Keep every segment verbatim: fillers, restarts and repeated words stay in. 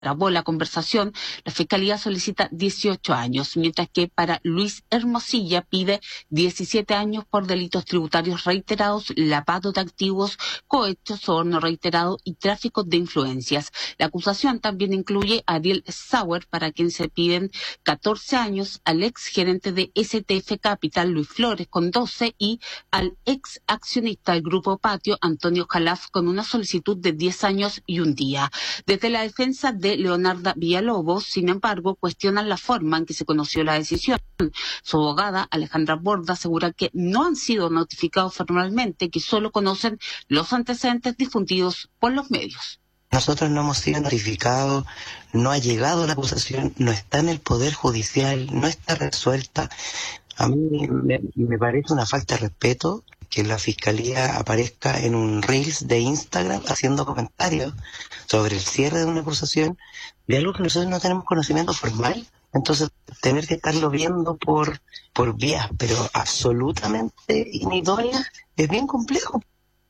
grabó la conversación, la Fiscalía solicita dieciocho años, mientras que para Luis Hermosilla pide diecisiete años por delitos tributarios reiterados, lavado de activos, cohecho, soborno reiterado y tráfico de influencias. La acusación también incluye a Ariel Sauer, para quien se piden catorce años, al ex gerente de S T F Capital, Luis Flores, con doce, y al ex accionista del Grupo Patio, Antonio Jalaf, con una solicitud de diez años y un día. Desde la defensa de Leonarda Villalobos, sin embargo, cuestionan la forma en que se conoció la decisión. Su abogada, Alejandra Borda, asegura que no han sido notificados formalmente, que solo conocen los antecedentes difundidos por los medios. Nosotros no hemos sido notificados, no ha llegado la acusación, no está en el Poder Judicial, no está resuelta. A mí me, me parece una falta de respeto que la Fiscalía aparezca en un Reels de Instagram haciendo comentarios sobre el cierre de una acusación de algo que nosotros no tenemos conocimiento formal. Entonces, tener que estarlo viendo por, por vías, pero absolutamente inidóneas, es bien complejo.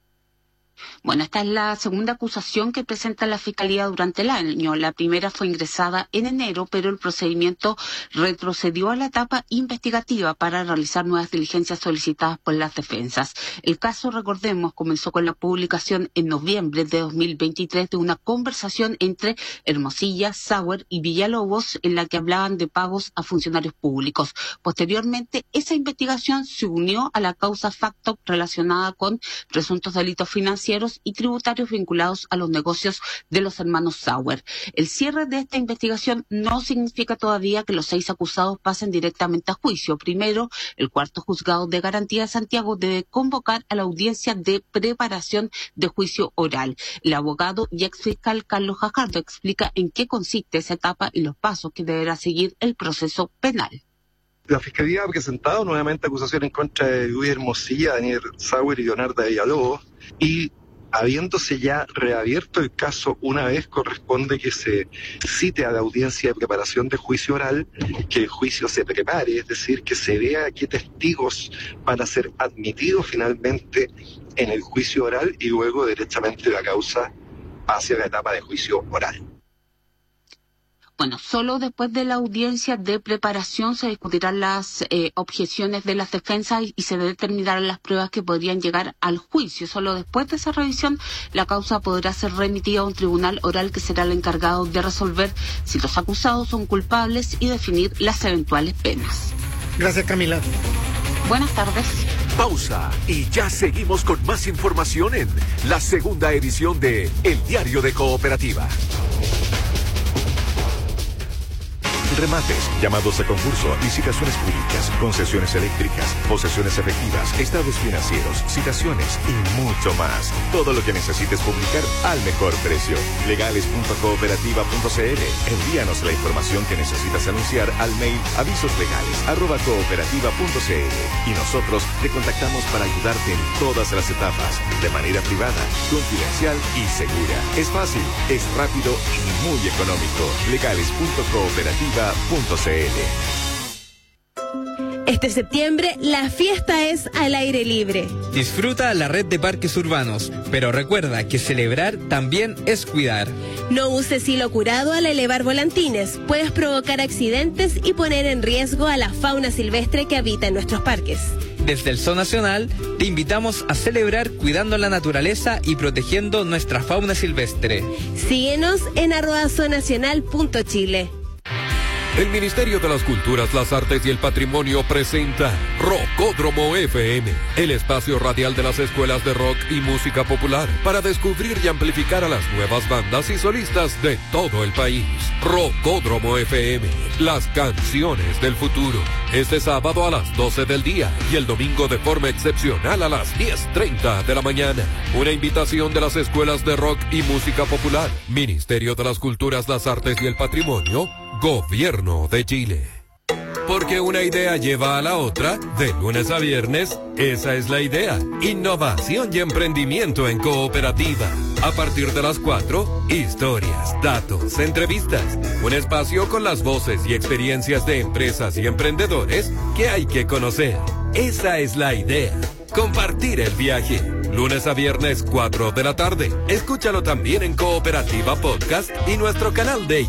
Bueno, esta es la segunda acusación que presenta la Fiscalía durante el año. La primera fue ingresada en enero, pero el procedimiento retrocedió a la etapa investigativa para realizar nuevas diligencias solicitadas por las defensas. El caso, recordemos, comenzó con la publicación en noviembre de dos mil veintitrés de una conversación entre Hermosilla, Sauer y Villalobos, en la que hablaban de pagos a funcionarios públicos. Posteriormente, esa investigación se unió a la causa Facto relacionada con presuntos delitos financieros y tributarios vinculados a los negocios de los hermanos Sauer. El cierre de esta investigación no significa todavía que los seis acusados pasen directamente a juicio. Primero, el cuarto juzgado de garantía de Santiago debe convocar a la audiencia de preparación de juicio oral. El abogado y exfiscal Carlos Jajardo explica en qué consiste esa etapa y los pasos que deberá seguir el proceso penal. La Fiscalía ha presentado nuevamente acusación en contra de Luis Hermosilla, Daniel Sauer y Leonarda Villalobos, y habiéndose ya reabierto el caso una vez, corresponde que se cite a la audiencia de preparación de juicio oral, que el juicio se prepare, es decir, que se vea qué testigos van a ser admitidos finalmente en el juicio oral y luego derechamente la causa hacia la etapa de juicio oral. Bueno, solo después de la audiencia de preparación se discutirán las eh, objeciones de las defensas y, y se determinarán las pruebas que podrían llegar al juicio. Solo después de esa revisión, la causa podrá ser remitida a un tribunal oral que será el encargado de resolver si los acusados son culpables y definir las eventuales penas. Gracias, Camila. Buenas tardes. Pausa y ya seguimos con más información en la segunda edición de El Diario de Cooperativa. Remates, llamados a concurso, licitaciones públicas, concesiones eléctricas, posesiones efectivas, estados financieros, citaciones y mucho más. Todo lo que necesites publicar al mejor precio. legales punto cooperativa punto c l. Envíanos la información que necesitas anunciar al mail avisoslegales arroba cooperativa punto c l y nosotros te contactamos para ayudarte en todas las etapas, de manera privada, confidencial y segura. Es fácil, es rápido y muy económico. legales punto cooperativa punto c l. Este septiembre, la fiesta es al aire libre. Disfruta la red de parques urbanos, pero recuerda que celebrar también es cuidar. No uses hilo curado al elevar volantines. Puedes provocar accidentes y poner en riesgo a la fauna silvestre que habita en nuestros parques. Desde el Zoo Nacional, te invitamos a celebrar cuidando la naturaleza y protegiendo nuestra fauna silvestre. Síguenos en arroba zoonacional punto chile. El Ministerio de las Culturas, las Artes y el Patrimonio presenta Rockódromo F M, el espacio radial de las escuelas de rock y música popular, para descubrir y amplificar a las nuevas bandas y solistas de todo el país. Rockódromo F M, las canciones del futuro. Este sábado a las doce del día y el domingo de forma excepcional a las diez treinta de la mañana. Una invitación de las escuelas de rock y música popular. Ministerio de las Culturas, las Artes y el Patrimonio, Gobierno de Chile. Porque una idea lleva a la otra, de lunes a viernes, esa es la idea. Innovación y emprendimiento en cooperativa. A partir de las cuatro, historias, datos, entrevistas. Un espacio con las voces y experiencias de empresas y emprendedores que hay que conocer. Esa es la idea. Compartir el viaje. lunes a viernes cuatro de la tarde. Escúchalo también en Cooperativa Podcast y nuestro canal de